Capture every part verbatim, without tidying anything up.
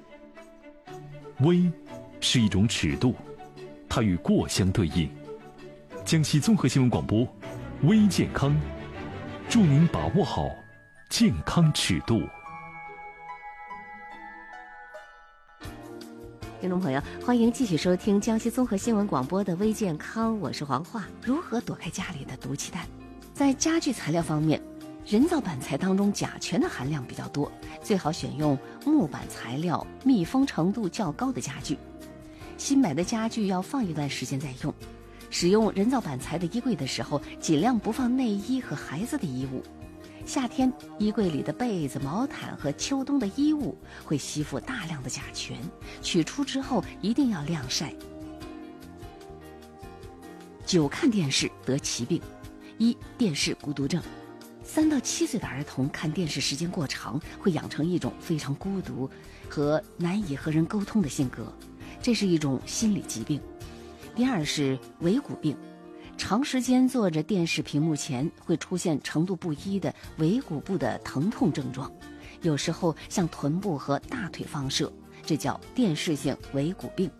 微是一种尺度，它与过相对应。江西综合新闻广播，微健康，祝您把握好健康尺度。 听众朋友，欢迎继续收听江西综合新闻广播的微健康，我是黄华。如何躲开家里的毒气弹？在家具材料方面，人造板材当中甲醛的含量比较多，最好选用木板材料、密封程度较高的家具。新买的家具要放一段时间再用。使用人造板材的衣柜的时候，尽量不放内衣和孩子的衣物。夏天衣柜里的被子、毛毯和秋冬的衣物会吸附大量的甲醛，取出之后一定要晾晒。久看电视得奇病。一、电视孤独症。三到七岁的儿童看电视时间过长，会养成一种非常孤独和难以和人沟通的性格，这是一种心理疾病。第二是尾骨病。长时间坐着电视屏幕前，会出现程度不一的尾骨部的疼痛症状，有时候向臀部和大腿放射，这叫电视性尾骨病。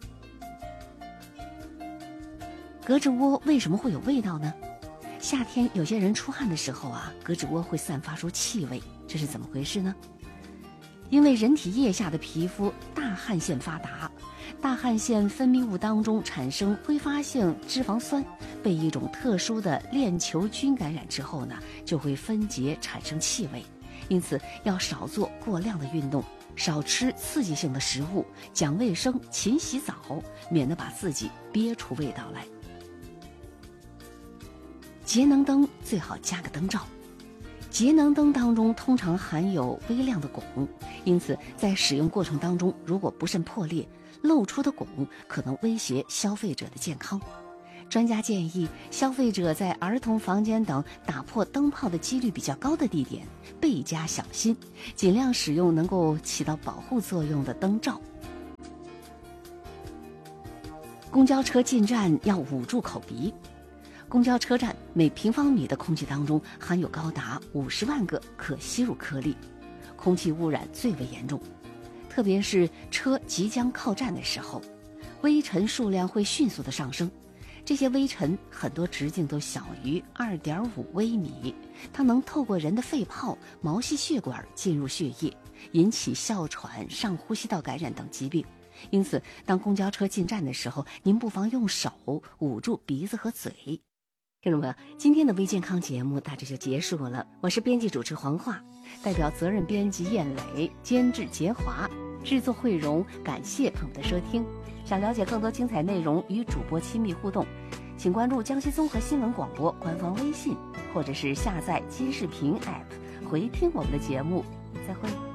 胳肢窝为什么会有味道呢？夏天有些人出汗的时候啊，胳肢窝会散发出气味，这是怎么回事呢？因为人体腋下的皮肤大汗腺发达，大汗腺分泌物当中产生挥发性脂肪酸，被一种特殊的链球菌感染之后呢，就会分解产生气味。因此要少做过量的运动，少吃刺激性的食物，讲卫生，勤洗澡，免得把自己憋出味道来。节能灯最好加个灯罩。节能灯当中通常含有微量的汞，因此在使用过程当中，如果不慎破裂，漏出的汞可能威胁消费者的健康。专家建议，消费者在儿童房间等打破灯泡的几率比较高的地点倍加小心，尽量使用能够起到保护作用的灯罩。公交车进站要捂住口鼻。公交车站每平方米的空气当中含有高达五十万个可吸入颗粒，空气污染最为严重。特别是车即将靠站的时候，微尘数量会迅速的上升。这些微尘很多直径都小于 二点五微米，它能透过人的肺泡、毛细血管进入血液，引起哮喘、上呼吸道感染等疾病。因此，当公交车进站的时候，您不妨用手捂住鼻子和嘴。听众朋友，今天的微健康节目大致就结束了。我是编辑主持黄华，代表责任编辑燕磊，监制杰华，制作慧荣，感谢朋友的收听。想了解更多精彩内容与主播亲密互动，请关注江西综合新闻广播官方微信，或者是下载金视频 A P P 回听我们的节目。再会。